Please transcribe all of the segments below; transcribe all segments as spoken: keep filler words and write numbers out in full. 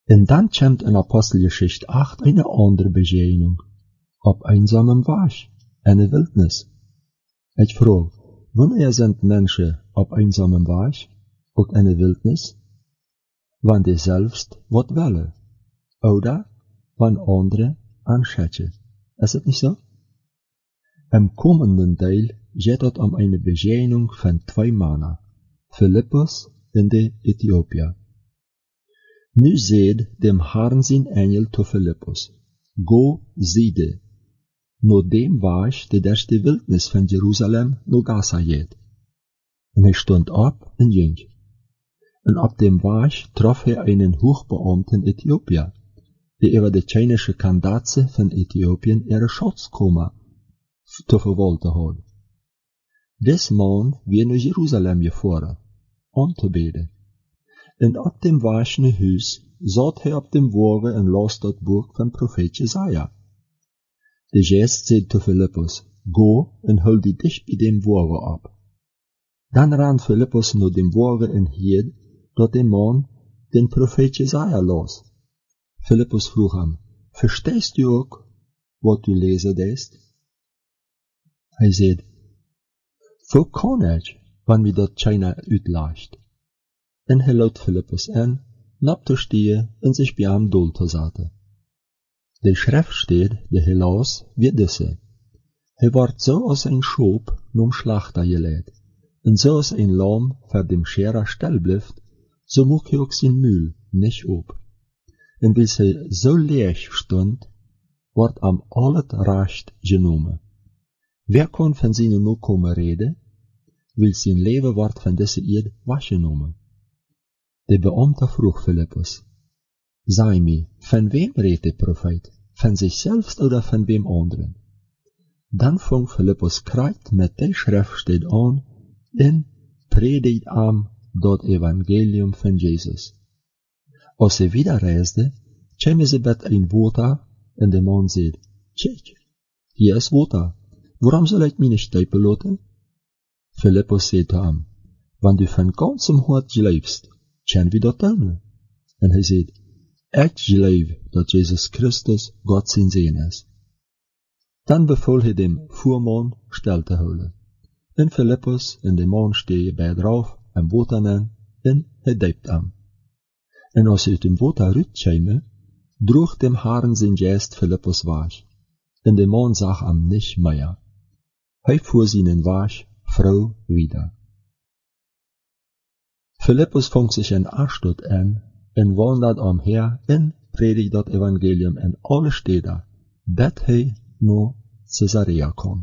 En dan komt in Apostelgeschichte acht eine andere begegnung, op eenzamen Wasch, en de wildnis. Ik vroeg, wanneer zijn mensen op eenzamen Wasch, ook in de wildnis? Want die zelfst wat willen, oder van anderen aanschetje. Is het niet zo? Im kommenden deel gaat het om een begegnung van twee mannen, Philippus en de Ethiopiër. Nu zeide dem Herrn zijn engel tot Philippus, go ziede, no dem Wasch de durch de wildnis van Jeruzalem no Gaza gaat. En hij stond op en ging. En op dem Wasch trof hij einen hoogbeamten Ethiopiër, die over de Chinese kandidaten van Ethiopië ihre Schatzkammer te verwalten had. Des man weer naar Jeruzalem gevaren, om te bidden. En op dem waschene huis zat hij op dem wagen en las dat boek van profeet Jesaja. De geest zei te Philippus, go en hul die dicht bij dem wagen op. Dan ran Philippus naar dem wagen en hield dat de man den profeet Jesaja las. Philippus vroeg hem, versteest u ook wat u lezen deed? Hij zei, hoe kan ik, wanneer dat China uitlacht? En hij laat Philippus aan, nap te stieren en zich bij hem doel te zetten. De schrift steht, de hij las, wie deze. Hij wordt zo als een schoop nom slachter geleid, en zo als een lam voor dem scherer stil blijft, zo mocht hij ook zijn muil niet op. En als hij zo leeg stond, wordt hem al het recht genomen. Wer kan van zijn nakomen reden, wil zijn leven wordt van deze eed wasgenomen. De beambte vroeg Philippus, zei mij, van wem redt de profeet? Van zichzelf of van wem anderen? Dan vong Philippus krijt met de schriftstede aan en predikt hem dat evangelium van Jezus. Als ze wieder reisde, kwamen ze met een water en de man zei, kijk, hier is water, waarom zal ik mij niet stijpen laten? Philippus zei te hem, want u van ganzem hart gelooft, kan we dat doen? En hij zei, ik geloof dat Jezus Christus God zijn Zoon is. Dan beval hij dem voerman stil te houden. En Philippus en de man stegen bij draaf en water aan, en hij diept hem. En als hij uit dem water uitkwam, droeg dem Herrn zijn geest Philippus wasch, en de man zag hem niet meer. Hij voer zijn wasch vrouw wieder. Philippus vond zich in Ashdod aan, en wandelde omher en predigde dat evangelium in alle steden, dat hij naar Caesarea kwam.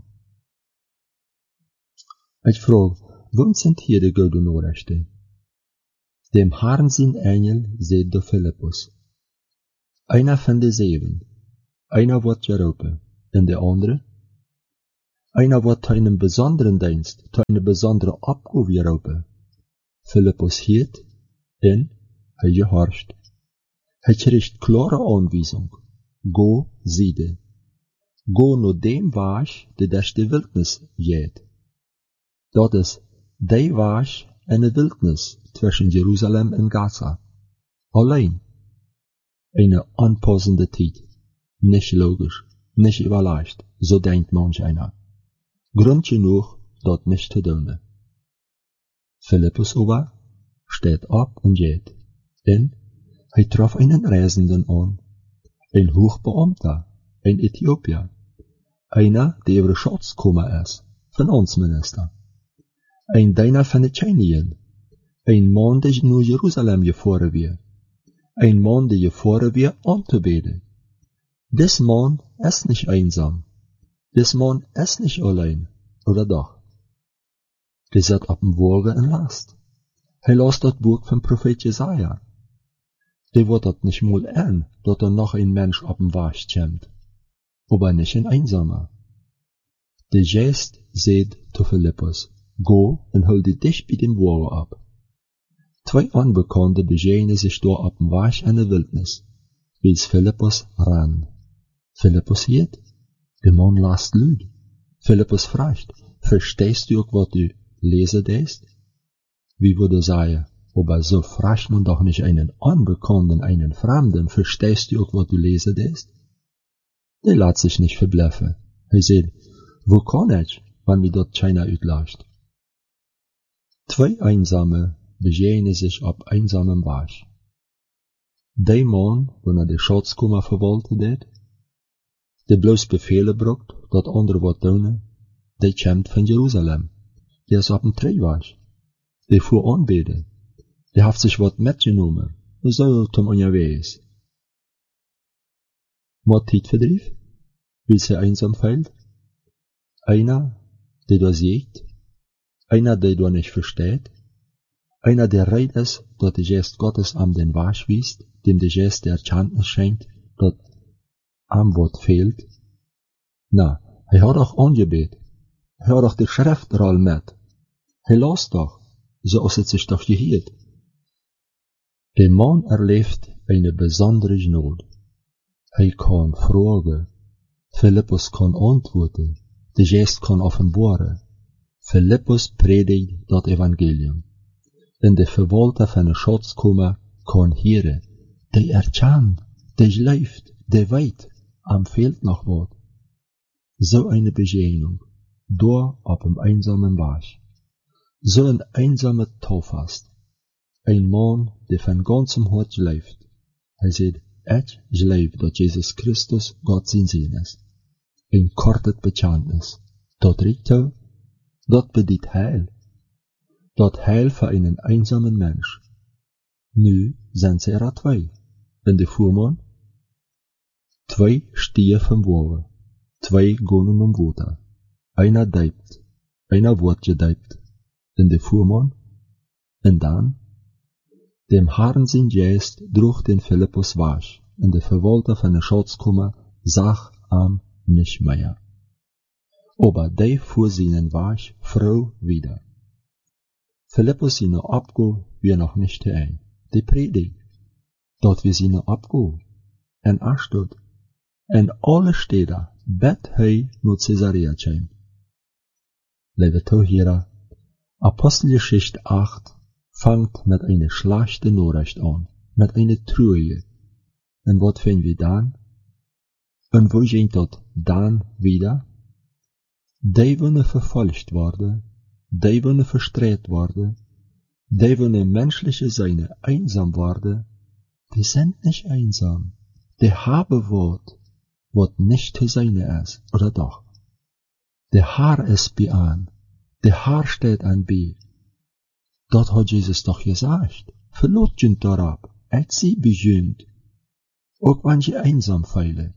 Ik vroeg, wat zijn hier de gouden Nachrichten? Dem Herrn zijn engel zei de Philippus, einer van de zeven, einer wordt geroepen, en de andere? Einer wordt tot een bijzondere dienst, tot een bijzondere opgave geroepen. Philippus hield, en hij gehorcht. Hij kreeg klare aanwijzing, go ziede. Go naar dem wasch die durch de wildnis gaat. Dat is die wasch in de wildnis tussen Jeruzalem en Gaza. Alleen. Eine aanpassende tijd. Niet logisch, niet überleicht, zo denkt manch einer. Grund genoeg dat niet te doen. Philippus aber steht op en gaat. En hij trof einen Reisenden aan, een hoogbeambter, een Ethiopiër, einer die over Schatzkammer is, van ons minister, een diener van de Chinese, een man die naar Jeruzalem gevaren weer, een man die gevaren weer om te bidden. Des man is niet eenzaam, des man is niet alleen, oder doch? Die zat op een wagen en last. Hij las dat boek van profeet Jesaja. Die wordt dat niet moel aan, dat er nog een mens op een wasch komt, aber niet een eenzamer. De geest zei te Philippus, go en hul die dicht bij dem wagen op. Twee onbekende begenen zich door op een wasch in de wildnis, wils Philippus ran. Philippus hiet, de man last luid. Philippus vraagt, versteest u ook wat u lezen deed? Wie würde zeggen, Aber so fragt man doch nicht einen Unbekannten, einen Fremden, verstehst du auch, was du lesen lässt? Der lässt sich nicht verbluffen. Er sagt, wo kann ich, wenn mir dort keiner uitlacht? Zwei Einsame begegnen sich auf einsamem Weg. Der Mann, wenn er de Schatzkammer verwaltet hat, der bloß Befehlen brucht, dat andere wat doen, der kommt von Jerusalem. Der ist auf dem Drehweg. Der fuhr anbeten. Der hat sich wat mitgenommen. Er soll zum unterwegs. Wat Tijdverdrief? Weil sie einsam fällt? Einer, der das sieht? Einer, der das nicht versteht? Einer, der reid ist, dass der Geist Gottes am den Weg wiest, dem der Geist der Erkenntnis schenkt, dass am wat fehlt? Na, er hat auch angebet. Er hat auch die Schriftroll mit. Er las doch, so als es sich doch gehielt. Der Mann erlebt eine besondere Not. Er kann fragen. Philippus kann antworten. Der Geist kann offenbaren. Philippus predigt dat Evangelium. En de verwalter van de Schatzkammer kann hören. Der erkennt, der leeft, der weet, am fehlt noch wat. So eine Begegnung, da auf einem einsamen Weg. So ein einsamer Taufast. Ein Mann, der von ganzem Hart leeft. Er sagt, ich geloof dat Jesus Christus Gott zijn Zin ist. Ein kortes Bekenntnis. Dat richt er, dat bedient Heil. Dat Heil für einen einsamen Mensch. Nu sind sie er zwei. En de Fuhrmann? Zwei stehen vom Wagen. Zwei gehen um Water. Einer deibt. Einer wird gedeibt. En de Fuhrmann? En dann? Dem Herrn sein Geist droeg den Philippus weg. En de Verwalter von der Schatzkammer zag am nicht mehr. Aber der fuhr seinen Weg froh wieder. Philippus ihn abgehen, wir noch nicht ein. Die Predigt, dort wir sie noch abgehen. En Ashdod, en alle Städte, bet hij naar Caesarea kwam. Liebe Zuhörer, Apostelgeschichte acht fängt mit einer schlechten Nachricht an, mit einer Treue. Und was finden wir dann? Und wo geht das dann wieder? Die wollen verfolgt worden, die wollen verstrahlt worden, die wollen menschliche Seine einsam worden, die sind nicht einsam, die haben Wort, was nicht zu seine ist, oder doch? Der Herr ist bei an, der Herr steht an bei. Dat hat Jesus doch gesagt, verlotjend darab, et sie bejönt, auch wenn sie einsam feilen.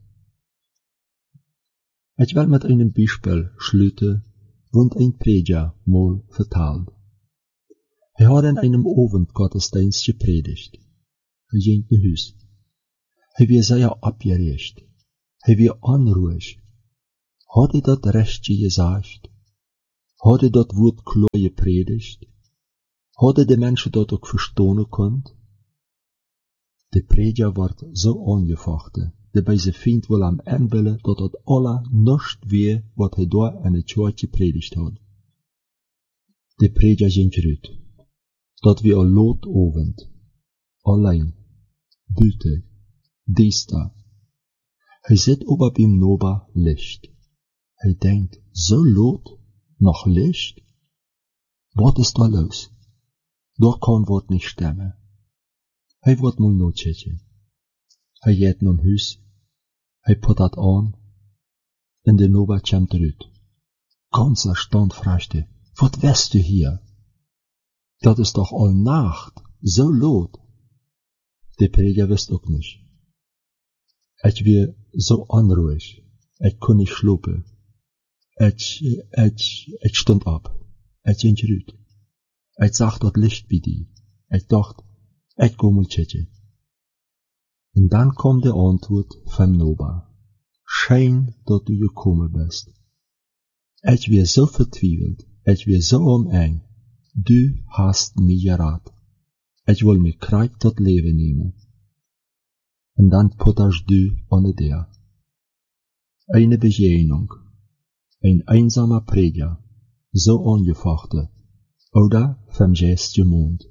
Ich will mit einem Beispiel schließen, wund ein Prediger mal vertelt. Er hat in einem Abendgottesdienst gepredigt. Er ging nach Hause. Er war sehr abgeregt. Er war unruhig. Hat er das Recht gesagt? Hat er das Wort klar gepredigt? Hat er die Menschen dort auch verstehen können? Der Prediger wird so angefochten, der bei se Feind wohl am Ende, dat dat alle nicht wie, wat er da in der Kirche gepredigt hat. Der Prediger ging rüt, dat wir ein Lot Abend, allein, Büte, dies da. Er sieht aber beim Noba Licht. Er denkt, so Lot, noch Licht? Was ist da los? Da kann wat nicht stemmen. Er wird mal notchecken. Er geht naar huis. Hij put dat aan. En de Noba komt eruit. Ganz erstaunt fragt er, wat wist u hier? Dat is toch al nacht, zo laat? De Prediger wist ook niet. Ik weer zo onruhig. Ik kon niet slapen. Ik, ik, ik stond op. Ik ging eruit. Ik zag dat licht bij die. Ik dacht, ik kom mal checken. En dan kwam de antwoord van Noba. Schijn dat u gekomen bist. Ik weer zo vertwijfeld, ik weer zo omeng. Du hast mich geraten. Ik wil me krijg tot leven nemen. En dan putterst du aan de deur. Eine Begegnung. Ein einsamer Prediger. So angefochten. Oder vom Geist gemond.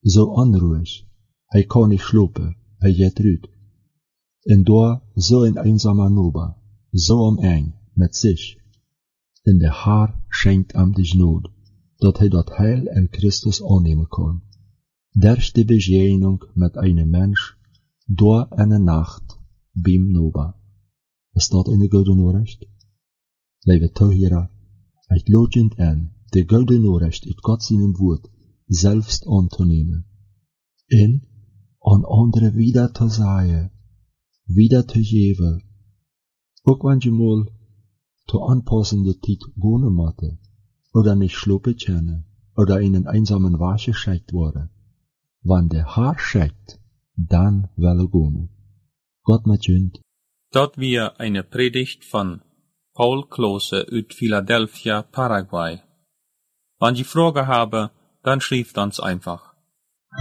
zo onruhig. Hij kan niet slopen, hij gaat eruit. En daar zo een eenzame noba, zo omeen met zich. En de Heer schenkt hem de genade, dat hij dat heil en Christus aannemen kan. Durch de begegnung met een mens, door een nacht, beim noba. Es staat in de Gouden Nachricht. Lieve toehira, het loopt aan de Gouden Nachricht uit God zijn woord zelfs aan te nemen. En aan anderen wieder te zeggen, wieder te geven. Ook wanneer je mal te aanpassende tijd wonen moet, oder niet slopen kunnen, oder in een eenzame waas geschickt worden. Wanneer de Heer schikt, dan willen gaan. Gott met junt. Dort wir eine Predigt von Paul Klose uit Philadelphia, Paraguay. Wenn Sie Fragen haben, dann schreibt uns einfach.